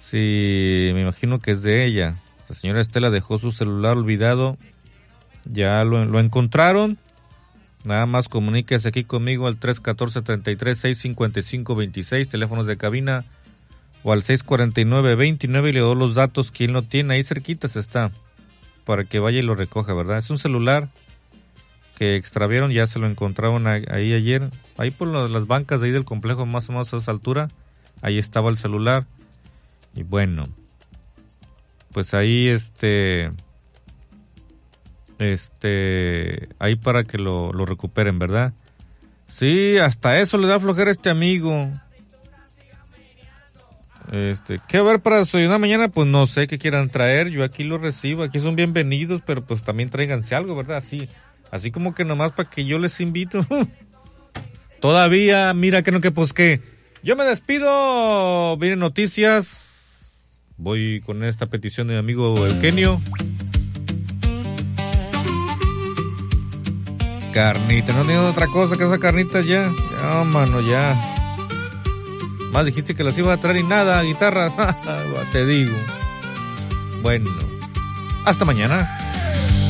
Sí, me imagino que es de ella. La señora Estela dejó su celular olvidado. Ya lo encontraron. Nada más comuníquese aquí conmigo al 314-33-655-26, teléfonos de cabina, o al 649-29 y le doy los datos. ¿Quién lo tiene? Ahí cerquita se está, para que vaya y lo recoja, ¿verdad? Es un celular que extraviaron, ya se lo encontraron ahí ayer, ahí por las bancas de ahí del complejo, más o menos a esa altura. Ahí estaba el celular. Y bueno, pues ahí ahí para que lo recuperen, ¿verdad? Sí, hasta eso le da flojera a este amigo. ¿Qué va a haber para desayunar mañana? Pues no sé qué quieran traer, yo aquí lo recibo, aquí son bienvenidos, pero pues también tráiganse algo, ¿verdad? Así como que nomás para que yo les invito. Todavía, mira que no, que pues que yo me despido, vienen noticias. Voy con esta petición de mi amigo Eugenio. Carnita, no tengo otra cosa que esa carnita ya. Ya, mano, ya. Más dijiste que las iba a traer y nada, guitarras. Te digo. Bueno, hasta mañana.